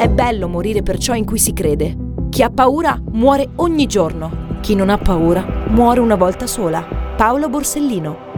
È bello morire per ciò in cui si crede. Chi ha paura muore ogni giorno. Chi non ha paura muore una volta sola. Paolo Borsellino.